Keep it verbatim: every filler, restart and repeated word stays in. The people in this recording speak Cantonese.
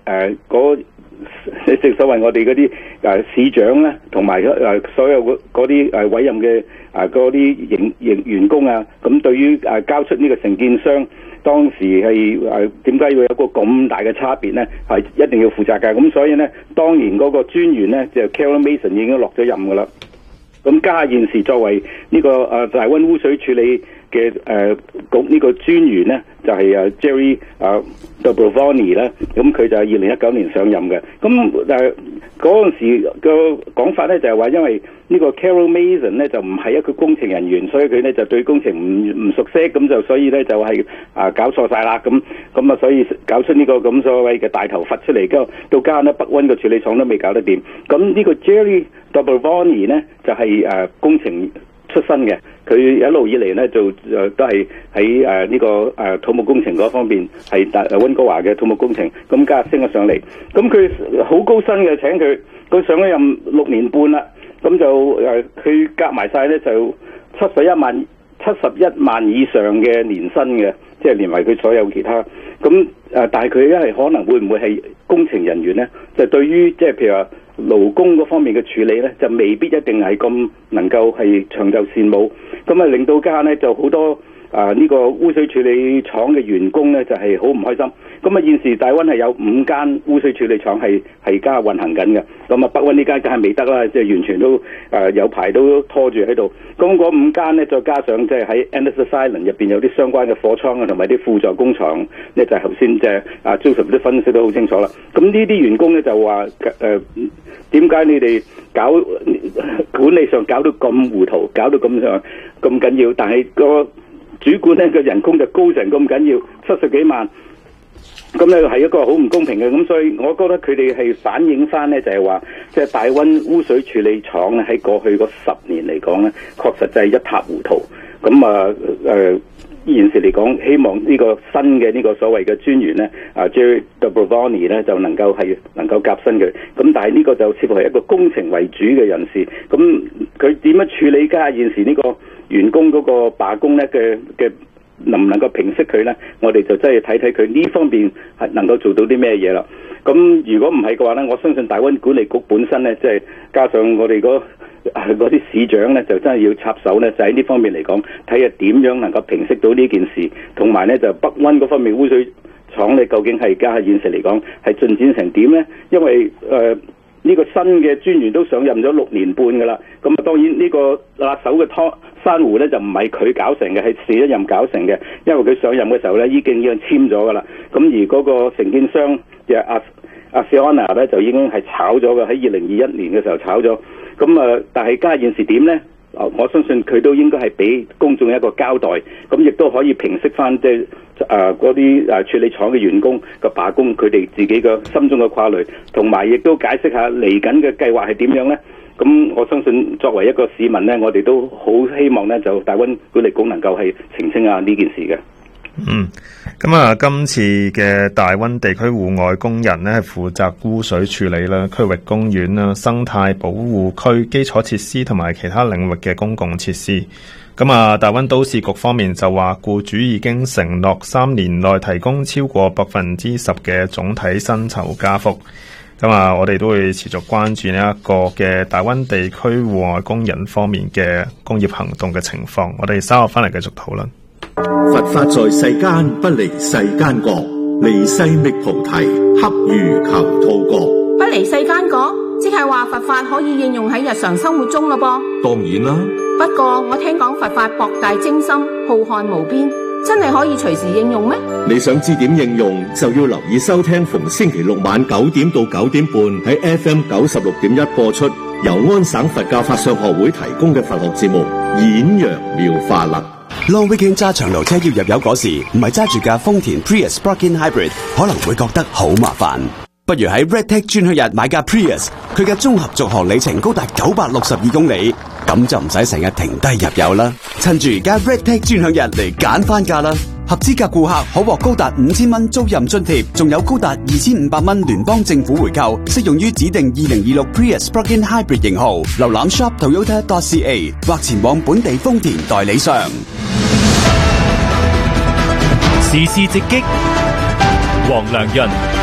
誒嗰正所謂我哋嗰啲誒市長咧，同埋誒所有嗰啲誒委任嘅誒嗰啲營營員工啊，咁對於誒交出呢個承建商當時係誒點解要有一個咁大嘅差別咧？係一定要負責㗎。咁所以咧，當年嗰個專員咧就 Carol Mason 已經落咗任㗎啦。咁家現時作為呢、這個誒、呃、大溫污水處理嘅誒局呢個專員咧，就係、是、誒 Jerry 誒 Dobrovony 咧，咁佢就係二零一九年上任嘅。咁誒嗰陣時個講法咧就係話，因為呢個 Carol Mason 咧就唔係一個工程人員，所以佢咧就對工程唔唔熟悉，咁就所以咧就係、是、啊搞錯晒啦。咁咁啊，所以搞出呢個咁所謂嘅大頭佛出嚟，到到家呢北溫嘅處理廠都未搞得掂。咁呢個 Jerry Dobrovony 咧就係、是、誒、呃、工程出身嘅，佢一路以嚟咧就誒、呃、都係喺誒呢個誒、呃、土木工程嗰方面係大溫哥華嘅土木工程，咁加升咗上嚟。咁佢好高薪嘅，請佢，佢上咗任六年半啦，咁就誒佢夾埋晒咧就七十一萬七十一萬以上嘅年薪嘅，即係連埋佢所有其他。咁誒、呃，但係佢因為可能會唔會係工程人員咧？就對於即係譬如話勞工嗰方面嘅處理咧，就未必一定係咁能夠係長袖善舞，咁啊令到家咧就好多啊呢、這個污水處理廠嘅員工咧就係好唔開心。咁啊現時大溫係有五間污水處理廠係係家運行緊嘅，咁啊北溫呢間梗係未得啦，即係完全都誒、呃、有排都拖住喺度。咁嗰五間咧再加上即係喺 Anderson Island 入邊有啲相關嘅貨倉啊，同埋啲輔助工廠咧，就係頭先即係啊 Joseph 都分析得好清楚啦。咁呢啲員工咧就話誒點解你哋搞管理上搞到咁糊塗，搞到咁上咁緊要，但係個主管咧個人工就高成咁緊要，七十幾萬，咁咧係一個好唔公平嘅。咁所以我覺得佢哋係反映翻咧就係話，即係大溫污水處理廠咧喺過去嗰十年嚟講咧，確實就係一塌糊塗。咁啊誒現時嚟講，希望呢個新嘅呢個所謂嘅專員咧，啊 Jerry Dobrovony 咧就能夠係能夠夾薪佢。咁但係呢個就似乎係一個工程為主嘅人士。咁佢點樣處理家現時呢個員工嗰個罷工咧嘅嘅能唔能夠平息佢咧？我哋就真係睇睇佢呢方面係能夠做到啲咩嘢啦。咁如果唔係嘅話咧，我相信大溫管理局本身咧，即係加上我哋嗰嗰啲市長咧，就真係要插手咧，就喺呢方面嚟講，睇下點樣能夠平息到呢件事，同埋咧就北溫嗰方面污水廠咧，究竟係家下現時嚟講係進展成點咧？因為誒。呃呢個新嘅專員都上任咗六年半㗎啦，咁啊當然呢個辣手嘅湯珊瑚咧就唔係佢搞成嘅，係上一任搞成嘅，因為佢上任嘅時候咧已經已經簽咗㗎啦，咁而嗰個承建商嘅阿阿 Fiona 咧就已經係炒咗嘅，喺二零二一年嘅時候炒咗，咁啊但係家現時點咧？我相信佢都應該係俾公眾一個交代，咁亦都可以平息翻即係誒嗰啲誒處理廠嘅員工嘅罷工，佢哋自己嘅心中嘅掛慮，同埋亦都解釋下嚟緊嘅計劃係點樣咧。咁我相信作為一個市民咧，我哋都好希望咧，就大溫管理局能夠係澄清下呢件事嘅。 嗯，咁啊，今次嘅大溫地區戶外工人呢，係負責污水處理啦、區域公園啦、生態保護區、基礎設施同埋其他領域嘅公共設施。咁啊，大溫都市局方面就話，僱主已經承諾三年內提供超過百分之十嘅總體薪酬加幅。咁啊，我哋都會持續關注呢一個嘅大溫地區戶外工人方面嘅工業行動嘅情況。我哋稍後翻嚟繼續討論。 佛法在世間不離世間覺，離世覓菩提，恰如求兔角。 不離世間覺，即係話佛法可以應用喺日常生活中咯噃。 當然啦， 不過我聽講佛法博大精深，浩瀚無邊，真係可以隨時應用咩？ 你想知點應用，就要留意收聽逢星期六晚九點到九點半喺 F M 九十六點一播出，由安省佛教法相學會提供嘅佛學節目《演揚妙法》啦。 Long Weekend 揸長途車要入油嗰時，唔係揸住架豐田 Prius Plug-in Hybrid， 可能會覺得好麻煩。不如喺 Redtech 專享日買架 Prius， 佢嘅綜合續航里程高達九百六十二公里，咁就唔使成日停低入油啦。趁住而家 Redtech 專享日嚟揀翻架啦！合資格顧客可獲高達五千蚊租賃津貼，仲有高達二千五百蚊聯邦政府回購，適用於指定二零二六 Prius Plug-in Hybrid 型號。瀏覽 shop toyota dot c a 或前往本地豐田代理商。 時事直擊，黃良潤。